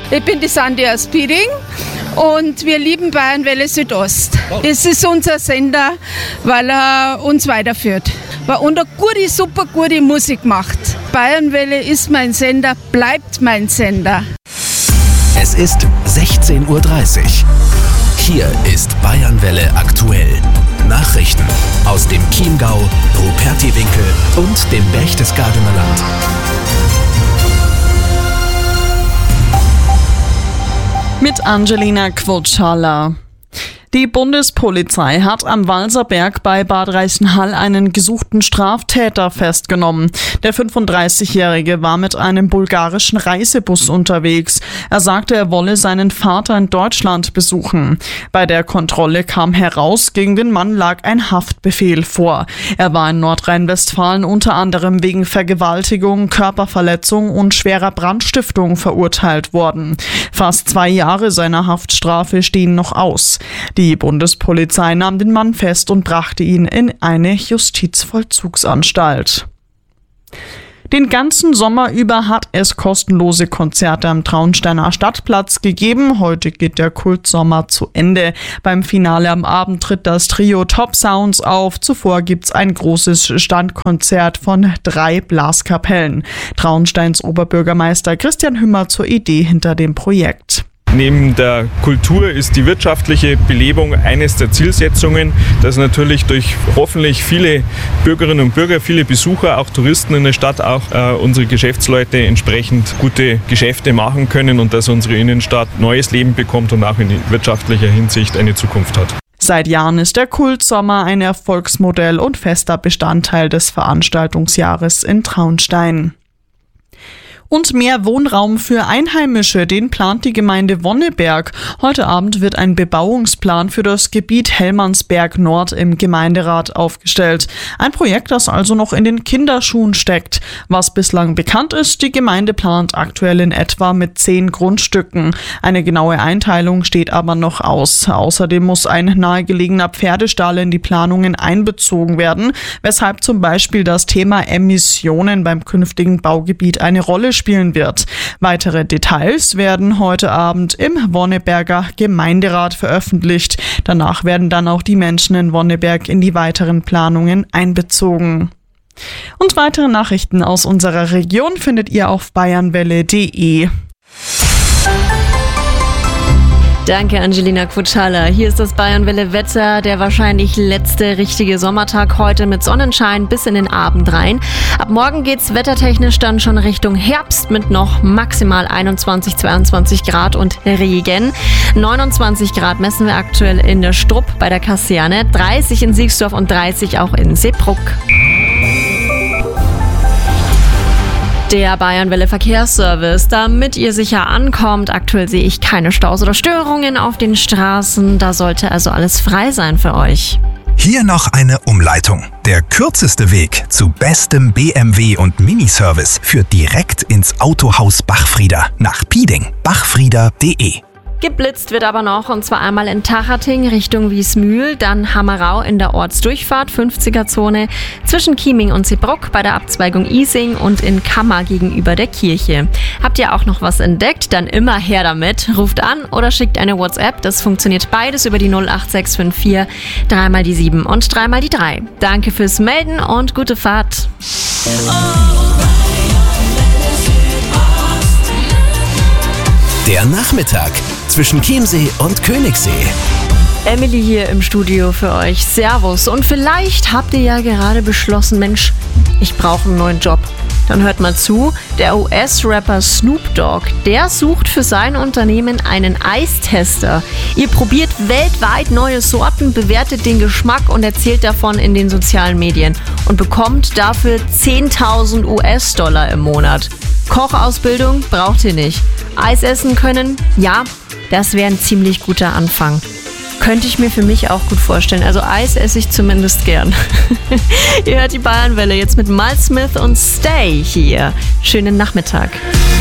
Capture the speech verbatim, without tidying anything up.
Ich bin die Sandy aus Piering und wir lieben Bayernwelle Südost. Es ist unser Sender, weil er uns weiterführt. Und eine gute, super gute Musik macht. Bayernwelle ist mein Sender, bleibt mein Sender. Es ist sechzehn Uhr dreißig. Hier ist Bayernwelle aktuell. Nachrichten aus dem Chiemgau, Rupertiwinkel und dem Berchtesgadener Land. Mit Angelina Quotschala. Die Bundespolizei hat am Walserberg bei Bad Reichenhall einen gesuchten Straftäter festgenommen. Der fünfunddreißigjährige war mit einem bulgarischen Reisebus unterwegs. Er sagte, er wolle seinen Vater in Deutschland besuchen. Bei der Kontrolle kam heraus, gegen den Mann lag ein Haftbefehl vor. Er war in Nordrhein-Westfalen unter anderem wegen Vergewaltigung, Körperverletzung und schwerer Brandstiftung verurteilt worden. Fast zwei Jahre seiner Haftstrafe stehen noch aus. Die Bundespolizei nahm den Mann fest und brachte ihn in eine Justizvollzugsanstalt. Den ganzen Sommer über hat es kostenlose Konzerte am Traunsteiner Stadtplatz gegeben. Heute geht der Kultsommer zu Ende. Beim Finale am Abend tritt das Trio Top Sounds auf. Zuvor gibt's ein großes Standkonzert von drei Blaskapellen. Traunsteins Oberbürgermeister Christian Hümmer zur Idee hinter dem Projekt. Neben der Kultur ist die wirtschaftliche Belebung eines der Zielsetzungen, dass natürlich durch hoffentlich viele Bürgerinnen und Bürger, viele Besucher, auch Touristen in der Stadt, auch äh, unsere Geschäftsleute entsprechend gute Geschäfte machen können und dass unsere Innenstadt neues Leben bekommt und auch in wirtschaftlicher Hinsicht eine Zukunft hat. Seit Jahren ist der Kultsommer ein Erfolgsmodell und fester Bestandteil des Veranstaltungsjahres in Traunstein. Und mehr Wohnraum für Einheimische, den plant die Gemeinde Wonneberg. Heute Abend wird ein Bebauungsplan für das Gebiet Hellmannsberg Nord im Gemeinderat aufgestellt. Ein Projekt, das also noch in den Kinderschuhen steckt. Was bislang bekannt ist, die Gemeinde plant aktuell in etwa mit zehn Grundstücken. Eine genaue Einteilung steht aber noch aus. Außerdem muss ein nahegelegener Pferdestall in die Planungen einbezogen werden, weshalb zum Beispiel das Thema Emissionen beim künftigen Baugebiet eine Rolle spielen wird. Weitere Details werden heute Abend im Wonneberger Gemeinderat veröffentlicht. Danach werden dann auch die Menschen in Wonneberg in die weiteren Planungen einbezogen. Und weitere Nachrichten aus unserer Region findet ihr auf bayernwelle punkt de. Danke, Angelina Quotschala. Hier ist das Bayernwelle Wetter, der wahrscheinlich letzte richtige Sommertag heute mit Sonnenschein bis in den Abend rein. Ab morgen geht's wettertechnisch dann schon Richtung Herbst mit noch maximal einundzwanzig, zweiundzwanzig Grad und Regen. neunundzwanzig Grad messen wir aktuell in der Strupp bei der Kaserne, dreißig in Siegsdorf und dreißig auch in Seebruck. Der Bayernwelle Verkehrsservice, damit ihr sicher ankommt. Aktuell sehe ich keine Staus oder Störungen auf den Straßen. Da sollte also alles frei sein für euch. Hier noch eine Umleitung. Der kürzeste Weg zu bestem B M W und Miniservice führt direkt ins Autohaus Bachfrieder nach Pieding. bachfrieder punkt de. Geblitzt wird aber noch, und zwar einmal in Tachating Richtung Wiesmühl, dann Hammerau in der Ortsdurchfahrt, fünfziger-Zone, zwischen Chieming und Seebruck bei der Abzweigung Ising und in Kammer gegenüber der Kirche. Habt ihr auch noch was entdeckt? Dann immer her damit. Ruft an oder schickt eine WhatsApp. Das funktioniert beides über die null acht sechs fünf vier, dreimal die sieben und dreimal die drei. Danke fürs Melden und gute Fahrt. Der Nachmittag zwischen Chiemsee und Königssee. Emily hier im Studio für euch. Servus. Und vielleicht habt ihr ja gerade beschlossen, Mensch, ich brauche einen neuen Job. Dann hört mal zu, der U S-Rapper Snoop Dogg, der sucht für sein Unternehmen einen Eistester. Ihr probiert weltweit neue Sorten, bewertet den Geschmack und erzählt davon in den sozialen Medien und bekommt dafür zehntausend US-Dollar im Monat. Kochausbildung braucht ihr nicht. Eis essen können? Ja, das wäre ein ziemlich guter Anfang. Könnte ich mir für mich auch gut vorstellen. Also Eis esse ich zumindest gern. Ihr hört die Bayernwelle jetzt mit Miles Smith und Stay hier. Schönen Nachmittag.